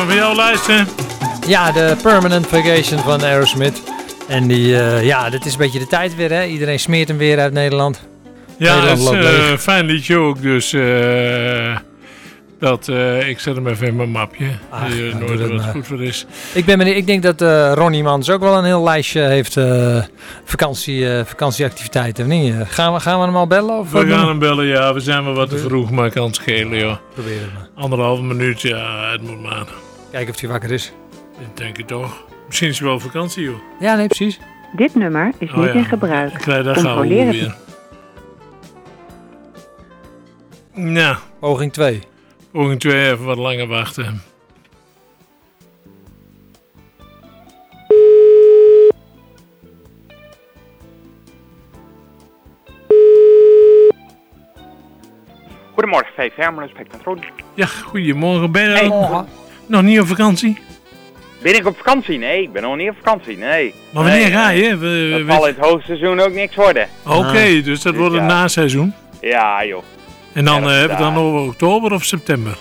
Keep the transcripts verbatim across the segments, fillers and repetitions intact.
we bij jou luisteren? Ja, de Permanent Vacation van Aerosmith. En die, uh, ja, dit is een beetje de tijd weer, hè. Iedereen smeert hem weer uit Nederland. Ja, Nederland het is een uh, fijn liedje ook, dus uh, dat, uh, ik zet hem even in mijn mapje. Ach, uh, ja, nooit wat maar. goed voor is. Ik, ben benieuwd, ik denk dat uh, Ronnie Mans ook wel een heel lijstje heeft uh, vakantie, uh, vakantieactiviteiten, of niet? Gaan we, gaan we hem al bellen? Of we gaan hem bellen, ja. We zijn wel wat te vroeg, maar kan het schelen, joh. Probeer het maar. Anderhalve minuut, ja, het moet maar. Kijken of hij wakker is. Ik denk het toch. Misschien is hij wel op vakantie, joh. Ja, nee, precies. Dit nummer is oh, niet ja. in gebruik. Ik krijg daar gauw Controleer het. weer. Nou. Poging twee. Poging twee, even wat langer wachten. Goedemorgen, vijf jaar, Spectrum. Ja, goedemorgen. Ben je hey. nog, nog niet op vakantie? Ben ik op vakantie? Nee, ik ben nog niet op vakantie, nee. Maar wanneer nee, ga je? We, dat we, zal in het hoogseizoen ook niks worden. Oké, okay, dus dat dus wordt een ja. naseizoen? Ja, joh. En dan ja, hebben we dan over oktober of september?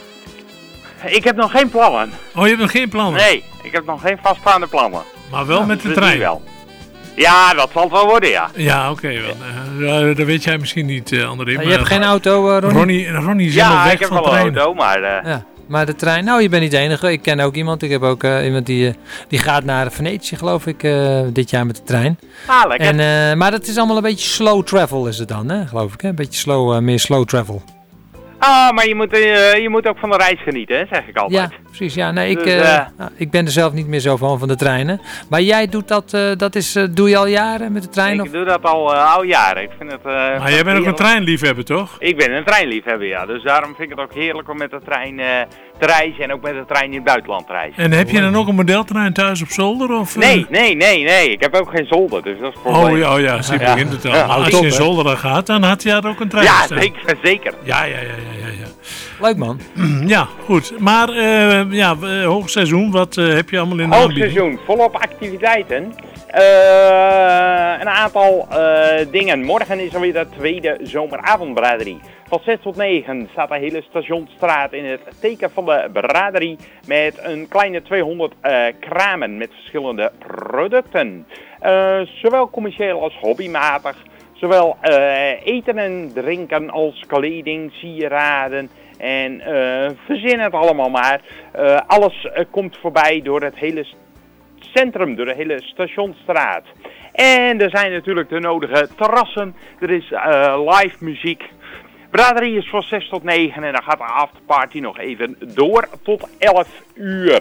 Ik heb nog geen plannen. Oh, je hebt nog geen plannen? Nee, ik heb nog geen vaststaande plannen. Maar wel ja, met de dus trein? Wel. Ja, dat zal het wel worden, ja. Ja, oké. Okay, ja. uh, dat weet jij misschien niet, uh, André. Ja, je hebt geen auto, uh, Ronnie? Ronnie, Ronnie is helemaal ja, weg ik heb van wel treinen. een auto, maar... Uh... Ja, maar de trein... Nou, je bent niet de enige. Ik ken ook iemand. Ik heb ook uh, iemand die, uh, die gaat naar Venetië, geloof ik, uh, dit jaar met de trein. Ah, lekker. En, uh, maar dat is allemaal een beetje slow travel is het dan, hè? Geloof ik, hè? Een beetje slow, uh, meer slow travel. Ah, maar je moet, uh, je moet ook van de reis genieten, hè, zeg ik altijd. Ja, precies. Ja, nee, ik, dus, uh, uh, nou, ik ben er zelf niet meer zo van, van de treinen. Maar jij doet dat, uh, dat is, uh, doe je al jaren met de trein? Ik of? doe dat al, uh, al jaren. Ik vind het, uh, maar jij bent ook een treinliefhebber, toch? Ik ben een treinliefhebber, ja. Dus daarom vind ik het ook heerlijk om met de trein uh, te reizen en ook met de trein in het buitenland te reizen. En heb je dan ook een modeltrein thuis op zolder? Of, uh... Nee, nee, nee, nee. Ik heb ook geen zolder, dus dat is het probleem. Oh ja, oh, ja. zie je begint het al. Ja, als top, je in zolder gaat, dan had je daar ook een trein Ja, staan. zeker, zeker. Ja, ja, ja, ja, ja. ja. Leuk man. Ja, goed. Maar uh, ja, uh, hoogseizoen, wat uh, heb je allemaal in de Hoogseizoen, volop activiteiten. Uh, een aantal uh, dingen. Morgen is er weer de tweede zomeravondbraderie. Van zes tot negen staat de hele Stationsstraat in het teken van de braderie met een kleine tweehonderd uh, kramen met verschillende producten. Uh, zowel commercieel als hobbymatig. Zowel uh, eten en drinken als kleding, sieraden en uh, verzin het allemaal maar. Uh, alles uh, komt voorbij door het hele centrum, door de hele Stationsstraat. En er zijn natuurlijk de nodige terrassen. Er is uh, live muziek. Braderie is van zes tot negen en dan gaat de afterparty nog even door tot elf uur.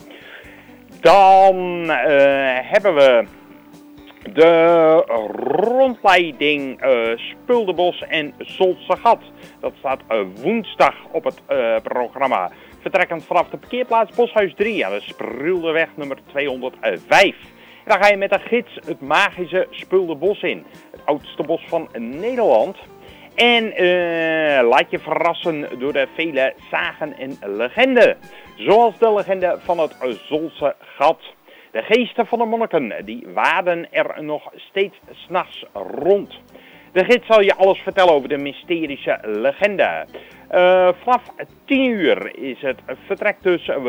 Dan uh, hebben we de rondleiding uh, Spuldenbos en Zolse Gat. Dat staat uh, woensdag op het uh, programma. Vertrekkend vanaf de parkeerplaats Boshuis drie aan de Spruldeweg nummer tweehonderdvijf. En dan ga je met een gids het magische Spuldenbos in. Het oudste bos van Nederland. En uh, laat je verrassen door de vele zagen en legenden. Zoals de legende van het Zolse Gat. De geesten van de monniken, die waden er nog steeds 's nachts rond. De gids zal je alles vertellen over de mysterische legende. Uh, vanaf tien uur is het vertrek dus, uh,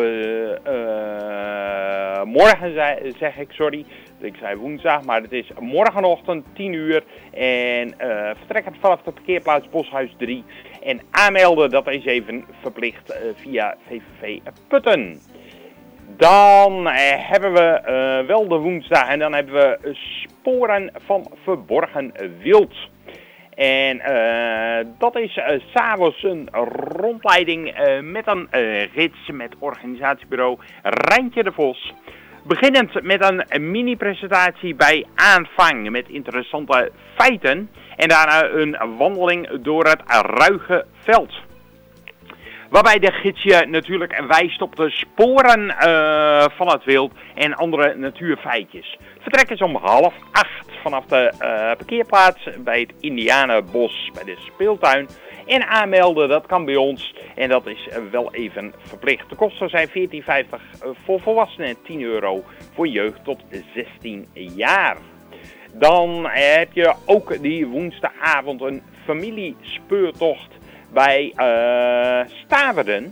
uh, morgen zei, zeg ik, sorry, ik zei woensdag, maar het is morgenochtend tien uur en uh, vertrekkend vanaf de parkeerplaats Boshuis drie. En aanmelden, dat is even verplicht uh, via V V V Putten. Dan uh, hebben we uh, wel de woensdag en dan hebben we uh, sporen van verborgen wild. En uh, dat is uh, 's avonds een rondleiding uh, met een uh, gids met organisatiebureau Rijntje de Vos. Beginnend met een mini-presentatie bij aanvang met interessante feiten. En daarna een wandeling door het ruige veld. Waarbij de gids je natuurlijk wijst op de sporen uh, van het wild en andere natuurfeitjes. Vertrek is om half acht vanaf de uh, parkeerplaats bij het Indianenbos bij de speeltuin. En aanmelden, dat kan bij ons en dat is uh, wel even verplicht. De kosten zijn veertien vijftig voor volwassenen en tien euro voor jeugd tot zestien jaar. Dan heb je ook die woensdagavond een familiespeurtocht bij uh, Staverden.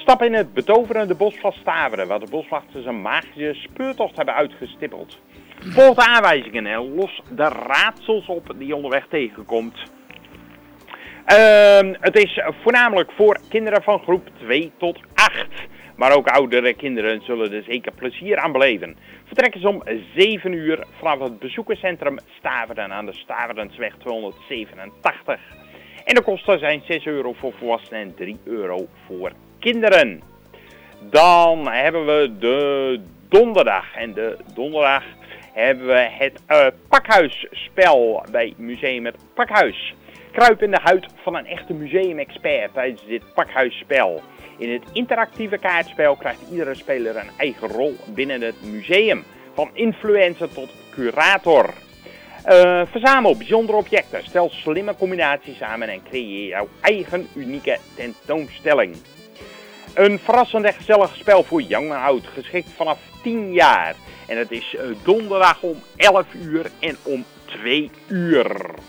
Stap in het betoverende bos van Staveren, waar de boswachters een magische speurtocht hebben uitgestippeld. Volg de aanwijzingen en los de raadsels op die je onderweg tegenkomt. Uh, het is voornamelijk voor kinderen van groep twee tot acht. Maar ook oudere kinderen zullen er zeker plezier aan beleven. Vertrek is om zeven uur vanaf het bezoekerscentrum Staveren aan de Staverensweg tweehonderdzevenentachtig. En de kosten zijn zes euro voor volwassenen en drie euro voor kinderen. Dan hebben we de donderdag. En de donderdag hebben we het uh, pakhuisspel bij Museum het Pakhuis. Kruip in de huid van een echte museumexpert tijdens dit pakhuisspel. In het interactieve kaartspel krijgt iedere speler een eigen rol binnen het museum. Van influencer tot curator. Uh, verzamel bijzondere objecten, stel slimme combinaties samen en creëer jouw eigen unieke tentoonstelling. Een verrassend en gezellig spel voor jong en oud, geschikt vanaf tien jaar. En het is uh, donderdag om elf uur en om twee uur.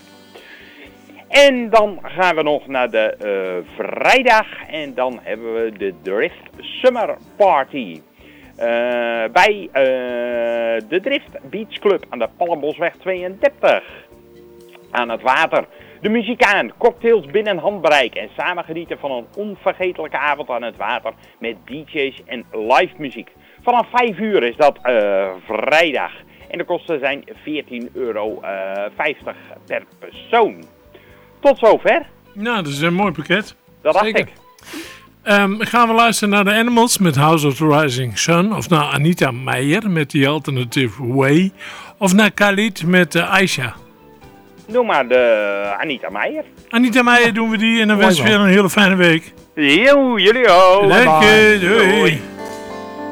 En dan gaan we nog naar de uh, vrijdag en dan hebben we de Drift Summer Party. Uh, bij uh, de Drift Beach Club aan de Palmbosweg tweeëndertig. Aan het water. De muziek aan, cocktails binnen handbereik en samen genieten van een onvergetelijke avond aan het water met D J's en live muziek. Vanaf vijf uur is dat uh, vrijdag en de kosten zijn veertien euro vijftig per persoon. Tot zover. Nou, dat is een mooi pakket. Dat dacht Zeker. ik. Um, gaan we luisteren naar de Animals met House of the Rising Sun. Of naar Anita Meijer met The Alternative Way. Of naar Khalid met uh, Aisha. Doe maar de Anita Meijer. Anita Meijer doen we die en dan wensen we je een hele fijne week. Yo, jullie ook. Lekker, doei. Doei.